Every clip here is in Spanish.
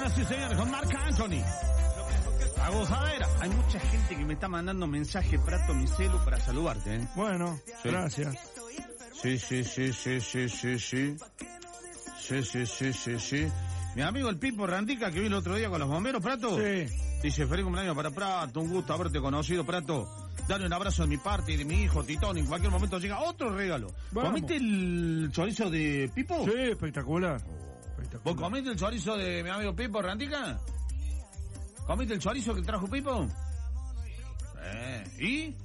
señoras y señores, con Marc Anthony. La gozadera. Hay mucha gente que me está mandando mensaje, Prato, mi celu, para saludarte, ¿eh? Bueno, sí. Gracias. Sí. Mi amigo el Pipo Randica, que vi el otro día con los bomberos, Prato. Sí. Dice, feliz cumpleaños para Prato, un gusto haberte conocido, Prato. Dale un abrazo de mi parte y de mi hijo, Titón. En cualquier momento llega otro regalo. Vamos. ¿Comiste el chorizo de Pipo? Sí, espectacular. ¿Vos comiste el chorizo de mi amigo Pipo Randica? ¿Comiste el chorizo que trajo Pipo? ¿Y?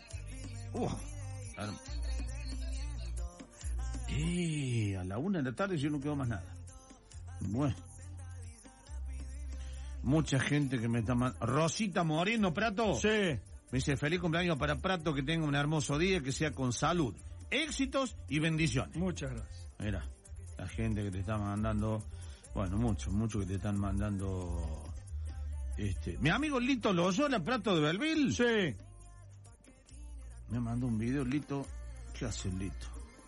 A la 1 de la tarde yo no quedo más nada. Bueno. Mucha gente que me está mandando. Rosita Moreno, Prato. Sí. Me dice, feliz cumpleaños para Prato, que tenga un hermoso día, que sea con salud, éxitos y bendiciones. Muchas gracias. Mira, la gente que te está mandando, bueno, mucho que te están mandando. Mi amigo Lito Loyola, Prato de Belville. Sí. Me mandó un video, Lito. ¿Qué hace el Lito?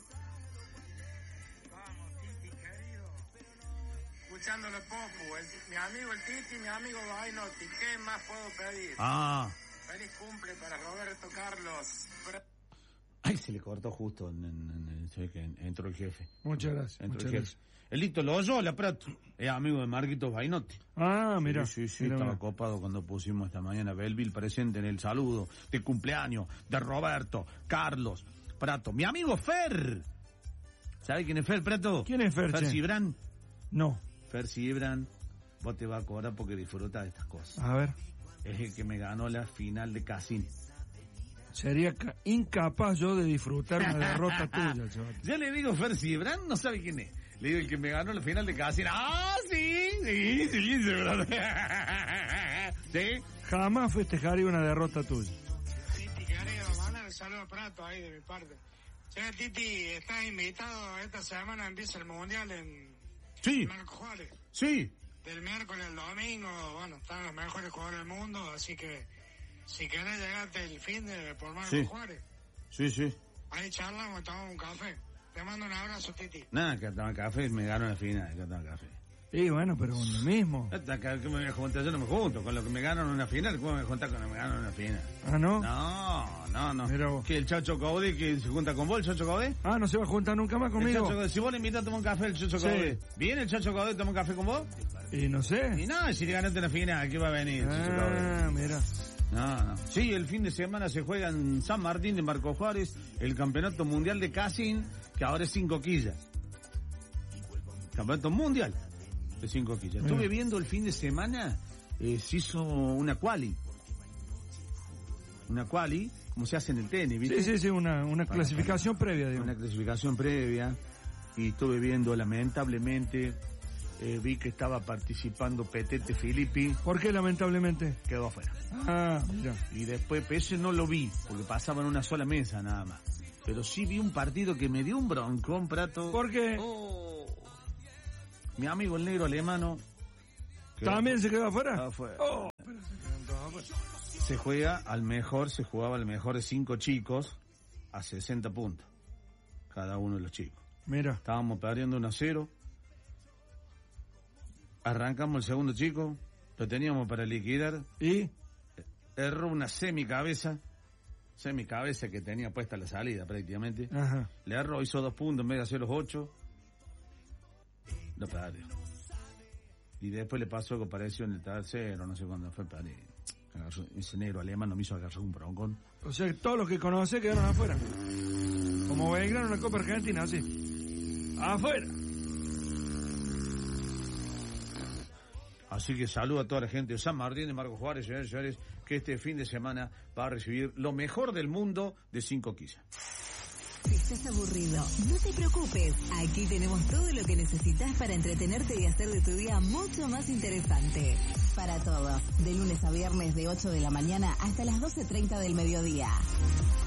Vamos, Titi, querido. Escuchándole poco, mi amigo el Titi, mi amigo Bainotti. ¿Qué más puedo pedir? Feliz cumple para Roberto Carlos. Ay, se le cortó justo se ve que entró el jefe. Muchas gracias. El Lito Loyola, Prato, es amigo de Marquitos Bainotti. Ah, mira. Sí, estaba copado cuando pusimos esta mañana Belville presente en el saludo de cumpleaños de Roberto Carlos Prato. Mi amigo Fer. ¿Sabe quién es Fer, Prato? ¿Quién es Fer? Fer Cibran. No. Fer Cibran, vos te vas a cobrar porque disfrutas de estas cosas. A ver. Es el que me ganó la final de Casino. Sería incapaz yo de disfrutar una derrota tuya, chaval. Yo le digo Fer Cibran, no sabe quién es. Le digo el que me ganó la final de Casino. ¡Ah, sí! ¿Sí? Jamás festejaría una derrota tuya. Titi, querido, mandale el saludo a Prato ahí de mi parte. Che, Titi, estás invitado, esta semana empieza el Mundial en Marco Juárez. Sí. Del miércoles al domingo, bueno, están los mejores jugadores del mundo, así que si querés llegarte el fin de por Marco Juárez. Sí. Ahí charlamos, tomamos un café. Te mando un abrazo, Titi. Nada, que tomar café, me ganó la final, que tomar café. Y bueno, pero con lo mismo. ¿Qué me voy a juntar? Yo no me junto con lo que me ganan en una final. ¿Cómo me voy a juntar con lo que me ganan en una final? ¿Ah, no? No. Mira vos. ¿Que el Chacho Caudé que se junta con vos, el Chacho Caudé? Ah, no se va a juntar nunca más conmigo. Si vos le invitas a tomar un café el Chacho Caudé, ¿viene el Chacho Caudé a tomar un café con vos? Y no sé. Y no, si le ganaste la final, ¿qué va a venir el Chacho Caudé? Ah, mira. No. Sí, el fin de semana se juega en San Martín de Marco Juárez el Campeonato Mundial de Casino, que ahora es 5 quillas. Campeonato Mundial de 5 quillas. Estuve viendo el fin de semana, se hizo una quali. Una quali, como se hace en el tenis, ¿viste? Sí, una clasificación previa, digamos. Una clasificación previa. Y estuve viendo, lamentablemente, vi que estaba participando Petete Filippi. ¿Por qué lamentablemente? Quedó afuera. Ah, mira. Y después ese no lo vi, porque pasaba en una sola mesa nada más. Pero sí vi un partido que me dio un broncón, Prato. ¿Por qué? Mi amigo el negro alemano. ¿También se quedó afuera? Afuera. Se jugaba al mejor de 5 chicos a 60 puntos. Cada uno de los chicos. Mira. Estábamos perdiendo 1-0. Arrancamos el segundo chico, lo teníamos para liquidar. ¿Y? Erró una semicabeza que tenía puesta la salida prácticamente. Ajá. Le erró, hizo 2 puntos en vez de hacer los 8. Lo perdió. Y después le pasó que apareció en el tercero, no sé cuándo fue, perdió. Ese negro alemán no me hizo agarrar un broncón. O sea, todos los que conoce quedaron afuera. Como Belgrano en la Copa Argentina, así. Afuera. Así que saludo a toda la gente de San Martín, de Marco Juárez, señores y señores, que este fin de semana va a recibir lo mejor del mundo de 5 quillas. Si estás aburrido, no te preocupes. Aquí tenemos todo lo que necesitas para entretenerte y hacer de tu día mucho más interesante. Para todos, de lunes a viernes de 8 de la mañana hasta las 12:30 del mediodía.